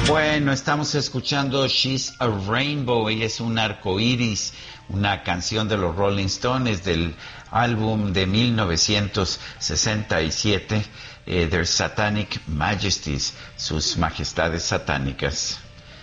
Bueno, estamos escuchando She's a Rainbow, ella es un arco iris, una canción de los Rolling Stones del álbum de 1967, Their Satanic Majesties, sus majestades satánicas.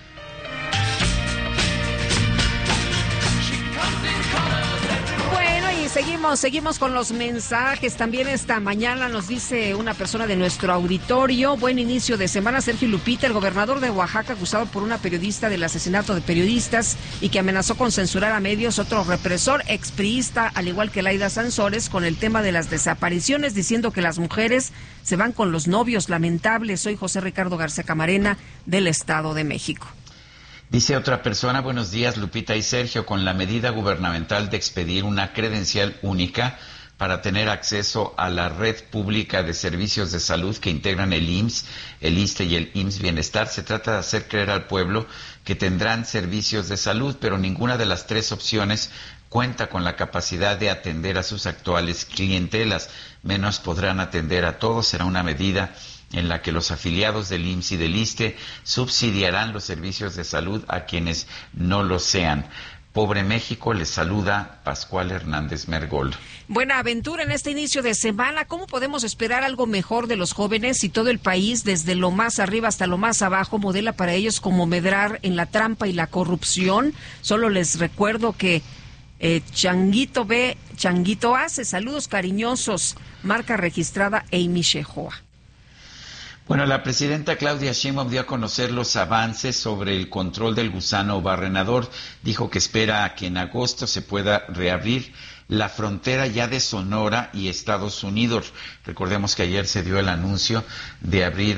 Seguimos con los mensajes. También esta mañana nos dice una persona de nuestro auditorio: buen inicio de semana, Sergio y Lupita. El gobernador de Oaxaca, acusado por una periodista del asesinato de periodistas y que amenazó con censurar a medios, otro represor expriista, al igual que Laida Sansores, con el tema de las desapariciones, diciendo que las mujeres se van con los novios. Lamentable. Soy José Ricardo García Camarena, del Estado de México. Dice otra persona: buenos días, Lupita y Sergio. Con la medida gubernamental de expedir una credencial única para tener acceso a la red pública de servicios de salud que integran el IMSS, el ISSSTE y el IMSS Bienestar, se trata de hacer creer al pueblo que tendrán servicios de salud, pero ninguna de las tres opciones cuenta con la capacidad de atender a sus actuales clientelas, menos podrán atender a todos. Será una medida en la que los afiliados del IMSS y del ISSSTE subsidiarán los servicios de salud a quienes no lo sean. Pobre México, les saluda Pascual Hernández Mergol. Buena aventura en este inicio de semana. ¿Cómo podemos esperar algo mejor de los jóvenes si todo el país, desde lo más arriba hasta lo más abajo, modela para ellos como medrar en la trampa y la corrupción? Solo les recuerdo que Changuito ve, Changuito hace. Saludos cariñosos. Marca registrada Amy Shehoa. Bueno, la presidenta Claudia Sheinbaum dio a conocer los avances sobre el control del gusano barrenador. Dijo que espera que en agosto se pueda reabrir la frontera ya de Sonora y Estados Unidos. Recordemos que ayer se dio el anuncio de abrir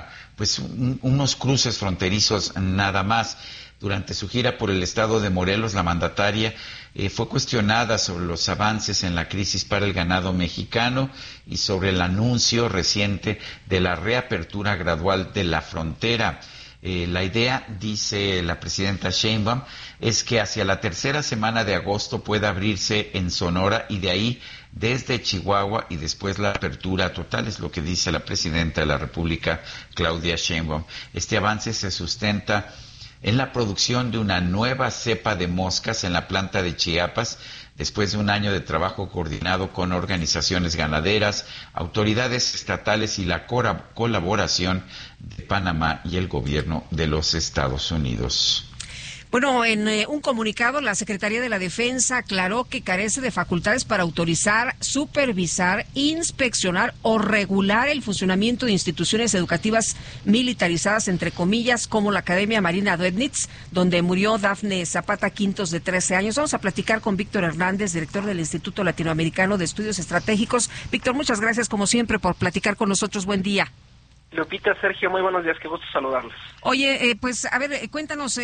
unos cruces fronterizos nada más. Durante su gira por el estado de Morelos, la mandataria fue cuestionada sobre los avances en la crisis para el ganado mexicano y sobre el anuncio reciente de la reapertura gradual de la frontera. La idea, dice la presidenta Sheinbaum, es que hacia la tercera semana de agosto pueda abrirse en Sonora y de ahí desde Chihuahua y después la apertura total, es lo que dice la presidenta de la República, Claudia Sheinbaum. Este avance se sustenta en la producción de una nueva cepa de moscas en la planta de Chiapas, después de un año de trabajo coordinado con organizaciones ganaderas, autoridades estatales y la colaboración de Panamá y el gobierno de los Estados Unidos. Bueno, en un comunicado, la Secretaría de la Defensa aclaró que carece de facultades para autorizar, supervisar, inspeccionar o regular el funcionamiento de instituciones educativas militarizadas, entre comillas, como la Academia Marina Döbnitz, donde murió Dafne Zapata Quintos, de 13 años. Vamos a platicar con Víctor Hernández, director del Instituto Latinoamericano de Estudios Estratégicos. Víctor, muchas gracias, como siempre, por platicar con nosotros. Buen día. Lupita, Sergio, muy buenos días, qué gusto saludarlos. Oye, pues a ver, cuéntanos,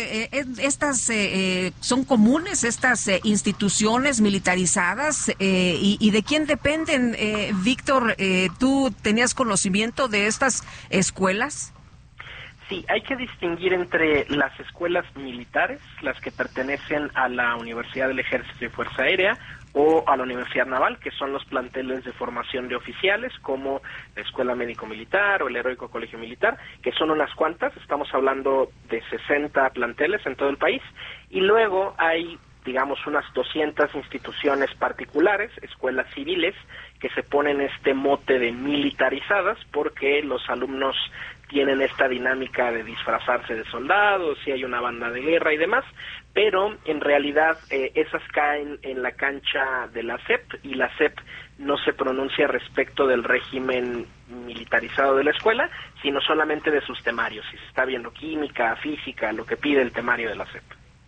estas ¿son comunes estas instituciones militarizadas y de quién dependen? Víctor, ¿tú tenías conocimiento de estas escuelas? Sí, hay que distinguir entre las escuelas militares, las que pertenecen a la Universidad del Ejército y Fuerza Aérea, o a la Universidad Naval, que son los planteles de formación de oficiales, como la Escuela Médico Militar o el Heroico Colegio Militar, que son unas cuantas, estamos hablando de 60 planteles en todo el país, y luego hay, digamos, unas 200 instituciones particulares, escuelas civiles, que se ponen este mote de militarizadas, porque los alumnos tienen esta dinámica de disfrazarse de soldados, si hay una banda de guerra y demás, pero en realidad esas caen en la cancha de la SEP, y la SEP no se pronuncia respecto del régimen militarizado de la escuela, sino solamente de sus temarios, si se está viendo química, física, lo que pide el temario de la SEP.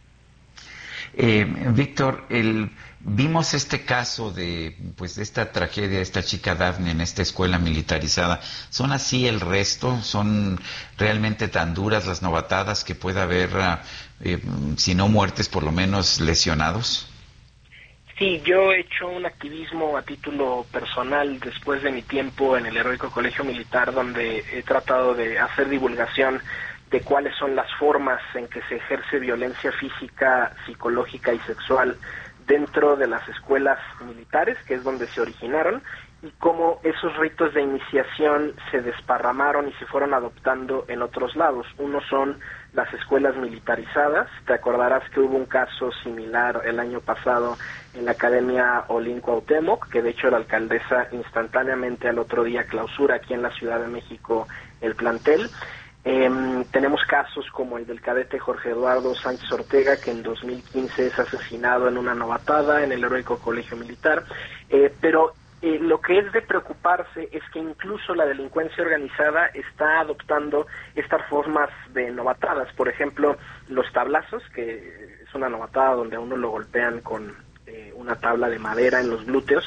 Víctor, vimos este caso de esta tragedia de esta chica Dafne en esta escuela militarizada. ¿Son así el resto? ¿Son realmente tan duras las novatadas que pueda haber, si no muertes, por lo menos lesionados? Sí, yo he hecho un activismo a título personal después de mi tiempo en el Heroico Colegio Militar, donde he tratado de hacer divulgación de cuáles son las formas en que se ejerce violencia física, psicológica y sexual dentro de las escuelas militares, que es donde se originaron, y cómo esos ritos de iniciación se desparramaron y se fueron adoptando en otros lados. Uno son las escuelas militarizadas. Te acordarás que hubo un caso similar el año pasado en la Academia Olin Cuauhtémoc, que de hecho la alcaldesa instantáneamente al otro día clausura aquí en la Ciudad de México el plantel. Tenemos casos como el del cadete Jorge Eduardo Sánchez Ortega, que en 2015 es asesinado en una novatada en el heroico Colegio Militar, pero lo que es de preocuparse es que incluso la delincuencia organizada está adoptando estas formas de novatadas. Por ejemplo, los tablazos, que es una novatada donde a uno lo golpean con una tabla de madera en los glúteos.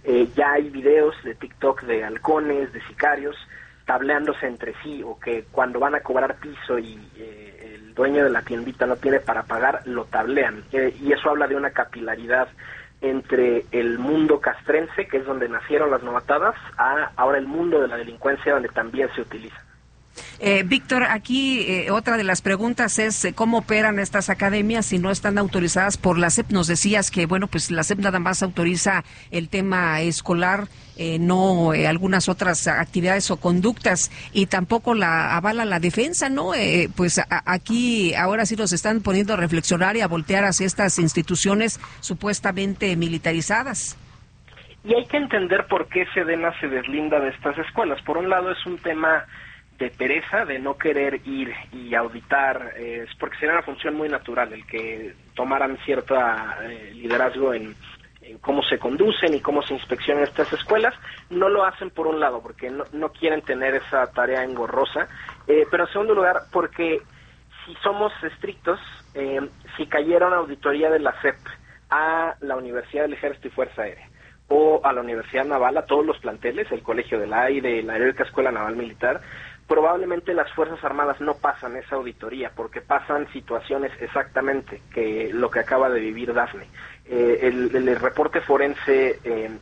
Ya hay videos de TikTok de halcones, de sicarios, tableándose entre sí, o que cuando van a cobrar piso y el dueño de la tiendita no tiene para pagar, lo tablean. Y eso habla de una capilaridad entre el mundo castrense, que es donde nacieron las novatadas, a ahora el mundo de la delincuencia, donde también se utiliza. Víctor, aquí otra de las preguntas es cómo operan estas academias si no están autorizadas por la SEP. Nos decías que, bueno, pues la SEP nada más autoriza el tema escolar, no algunas otras actividades o conductas, y tampoco la avala la defensa, ¿no? Pues aquí ahora sí nos están poniendo a reflexionar y a voltear hacia estas instituciones supuestamente militarizadas. Y hay que entender por qué Sedena se deslinda de estas escuelas. Por un lado es un tema de pereza, de no querer ir y auditar, es porque sería una función muy natural el que tomaran cierto liderazgo en cómo se conducen y cómo se inspeccionan estas escuelas. No lo hacen por un lado porque no quieren tener esa tarea engorrosa, pero en segundo lugar porque si somos estrictos, si cayera una auditoría de la SEP a la Universidad del Ejército y Fuerza Aérea o a la Universidad Naval, a todos los planteles, el Colegio del Aire, la Heroica Escuela Naval Militar, probablemente las Fuerzas Armadas no pasan esa auditoría porque pasan situaciones exactamente que lo que acaba de vivir Dafne. El reporte forense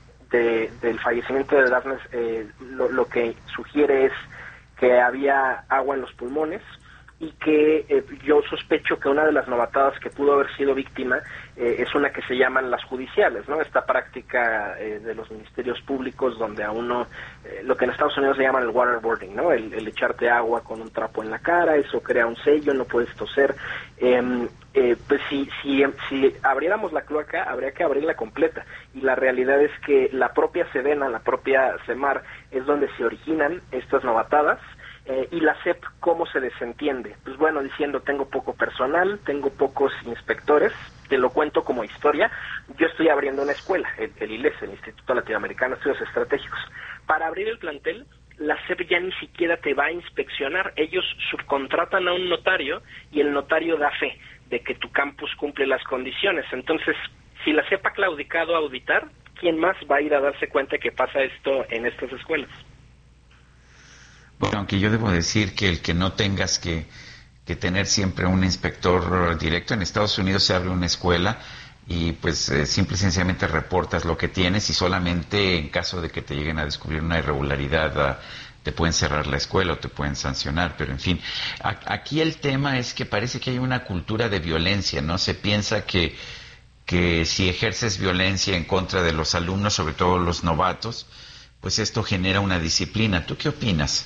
del fallecimiento de Dafne lo que sugiere es que había agua en los pulmones y que yo sospecho que una de las novatadas que pudo haber sido víctima es una que se llaman las judiciales, ¿no? Esta práctica de los ministerios públicos donde a uno, lo que en Estados Unidos se llama el waterboarding, ¿no? El echarte agua con un trapo en la cara, eso crea un sello, no puedes toser. Pues si abriéramos la cloaca, habría que abrirla completa. Y la realidad es que la propia Sedena, la propia CEMAR, es donde se originan estas novatadas. Y la SEP, ¿cómo se desentiende? Pues bueno, diciendo tengo poco personal, tengo pocos inspectores, te lo cuento como historia. Yo estoy abriendo una escuela, el ILES, el Instituto Latinoamericano de Estudios Estratégicos. Para abrir el plantel, la SEP ya ni siquiera te va a inspeccionar. Ellos subcontratan a un notario y el notario da fe de que tu campus cumple las condiciones. Entonces, si la SEP ha claudicado a auditar, ¿quién más va a ir a darse cuenta que pasa esto en estas escuelas? Bueno, aunque yo debo decir que el que no tengas que tener siempre un inspector directo, en Estados Unidos se abre una escuela y pues simple y sencillamente reportas lo que tienes y solamente en caso de que te lleguen a descubrir una irregularidad te pueden cerrar la escuela o te pueden sancionar, pero en fin, aquí el tema es que parece que hay una cultura de violencia, ¿no? Se piensa que si ejerces violencia en contra de los alumnos, sobre todo los novatos, pues esto genera una disciplina. ¿Tú qué opinas?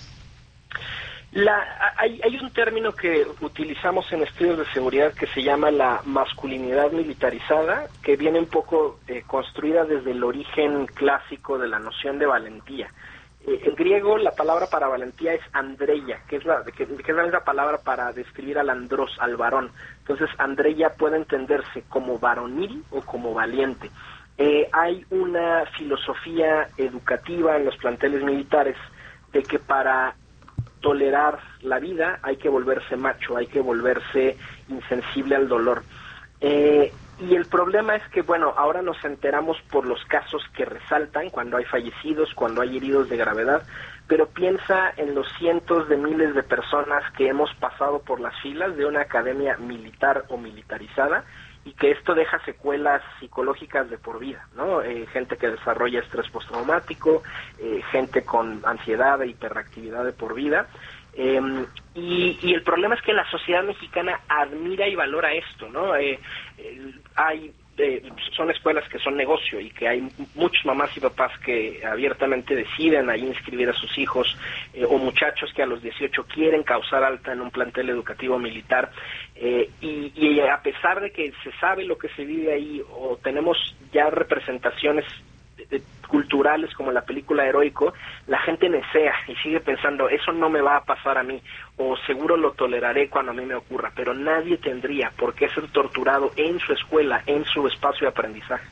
Hay un término que utilizamos en estudios de seguridad que se llama la masculinidad militarizada, que viene un poco construida desde el origen clásico de la noción de valentía. En griego la palabra para valentía es andreia, que es la misma palabra para describir al andros, al varón. Entonces andreia puede entenderse como varonil o como valiente. Hay una filosofía educativa en los planteles militares de que para tolerar la vida hay que volverse macho, hay que volverse insensible al dolor. Y el problema es que, bueno, ahora nos enteramos por los casos que resaltan, cuando hay fallecidos, cuando hay heridos de gravedad, pero piensa en los cientos de miles de personas que hemos pasado por las filas de una academia militar o militarizada y que esto deja secuelas psicológicas de por vida, ¿no? Gente que desarrolla estrés postraumático, gente con ansiedad e hiperactividad de por vida. Y el problema es que la sociedad mexicana admira y valora esto, ¿no? Hay son escuelas que son negocio y que hay muchos mamás y papás que abiertamente deciden ahí inscribir a sus hijos o muchachos que a los 18 quieren causar alta en un plantel educativo militar y a pesar de que se sabe lo que se vive ahí o tenemos ya representaciones culturales como la película Heroico, la gente nesea y sigue pensando, eso no me va a pasar a mí, o seguro lo toleraré cuando a mí me ocurra, pero nadie tendría por qué ser torturado en su escuela, en su espacio de aprendizaje.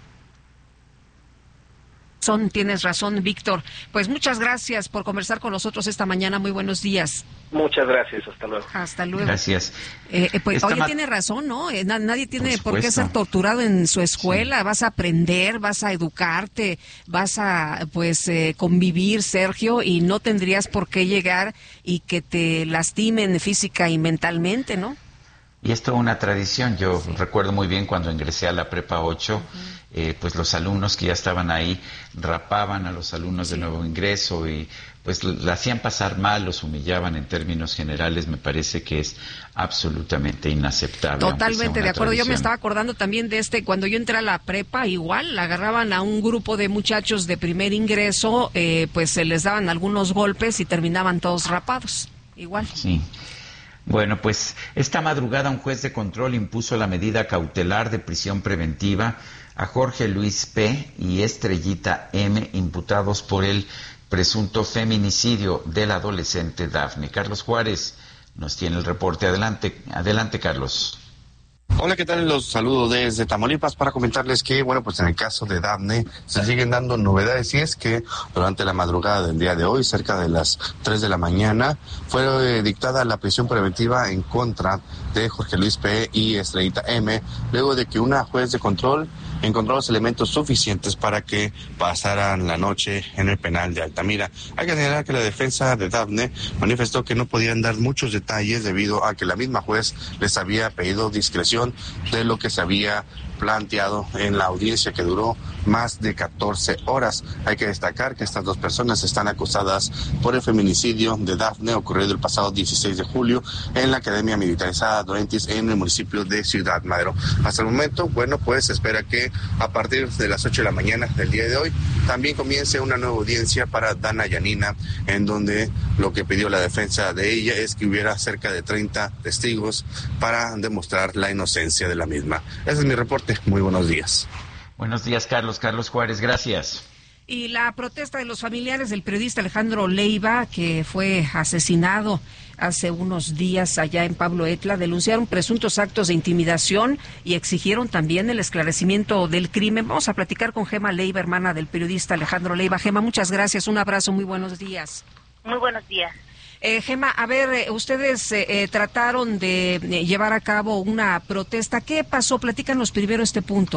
Tienes razón, Víctor. Pues muchas gracias por conversar con nosotros esta mañana. Muy buenos días. Muchas gracias, hasta luego. Hasta luego. Gracias. Pues oye, tiene razón, ¿no? Nadie tiene por qué ser torturado en su escuela. Sí. Vas a aprender, vas a educarte, vas a convivir, Sergio, y no tendrías por qué llegar y que te lastimen física y mentalmente, ¿no? Y esto es una tradición. Yo recuerdo muy bien cuando ingresé a la Prepa 8, pues los alumnos que ya estaban ahí rapaban a los alumnos de nuevo ingreso y pues la hacían pasar mal, los humillaban en términos generales. Me parece que es absolutamente inaceptable. Totalmente de acuerdo. Yo me estaba acordando también de cuando yo entré a la prepa, igual agarraban a un grupo de muchachos de primer ingreso, pues se les daban algunos golpes y terminaban todos rapados, igual. Sí. Bueno, pues esta madrugada un juez de control impuso la medida cautelar de prisión preventiva a Jorge Luis P. y Estrellita M., imputados por el presunto feminicidio del adolescente Dafne. Carlos Juárez nos tiene el reporte. Adelante, Carlos. Hola, ¿qué tal? Los saludo desde Tamaulipas para comentarles que, pues en el caso de Dafne se siguen dando novedades y es que durante la madrugada del día de hoy, cerca de las 3 de la mañana, fue dictada la prisión preventiva en contra de Jorge Luis P. y Estrellita M., luego de que una juez de control encontró los elementos suficientes para que pasaran la noche en el penal de Altamira. Hay que señalar que la defensa de Dafne manifestó que no podían dar muchos detalles debido a que la misma juez les había pedido discreción de lo que se había planteado en la audiencia que duró más de 14 horas. Hay que destacar que estas dos personas están acusadas por el feminicidio de Dafne ocurrido el pasado 16 de julio en la Academia Militarizada Dorentis en el municipio de Ciudad Madero. Hasta el momento, pues se espera que a partir de las 8 de la mañana del día de hoy también comience una nueva audiencia para Dana Yanina, en donde lo que pidió la defensa de ella es que hubiera cerca de 30 testigos para demostrar la inocencia de la misma. Ese es mi reporte. Muy buenos días. Buenos días, Carlos. Carlos Juárez, gracias. Y la protesta de los familiares del periodista Alejandro Leiva, que fue asesinado hace unos días allá en Pablo Etla, denunciaron presuntos actos de intimidación y exigieron también el esclarecimiento del crimen. Vamos a platicar con Gema Leiva, hermana del periodista Alejandro Leiva. Gema, muchas gracias. Un abrazo. Muy buenos días. Muy buenos días. Gema, a ver, ustedes trataron de llevar a cabo una protesta. ¿Qué pasó? Platícanos primero este punto.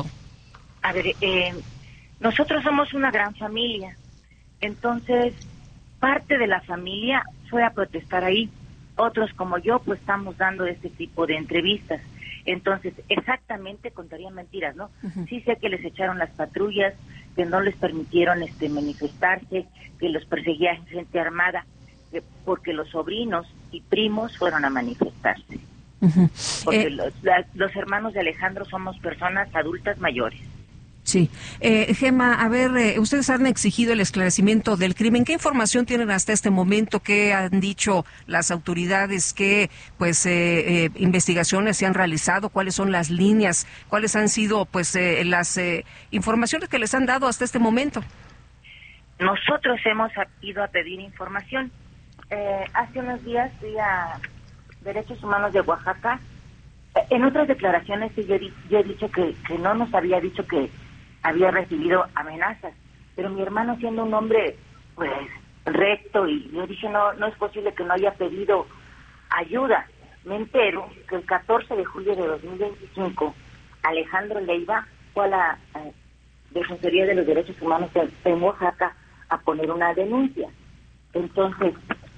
A ver, nosotros somos una gran familia. Entonces, parte de la familia fue a protestar ahí. Otros, como yo, pues estamos dando este tipo de entrevistas. Entonces, exactamente contarían mentiras, ¿no? Uh-huh. Sí sé que les echaron las patrullas, que no les permitieron manifestarse, que los perseguía gente armada, porque los sobrinos y primos fueron a manifestarse. Uh-huh. Porque los hermanos de Alejandro somos personas adultas mayores. Sí. Gema, a ver, ustedes han exigido el esclarecimiento del crimen. ¿Qué información tienen hasta este momento? ¿Qué han dicho las autoridades? ¿Qué investigaciones se han realizado? ¿Cuáles son las líneas? ¿Cuáles han sido las informaciones que les han dado hasta este momento? Nosotros hemos ido a pedir información. Hace unos días fui a Derechos Humanos de Oaxaca. En otras declaraciones yo he dicho que no nos había dicho que había recibido amenazas, pero mi hermano, siendo un hombre pues recto, y yo dije no es posible que no haya pedido ayuda. Me entero que el 14 de julio de 2025 Alejandro Leiva fue a la Defensoría de los Derechos Humanos en Oaxaca a poner una denuncia. Entonces,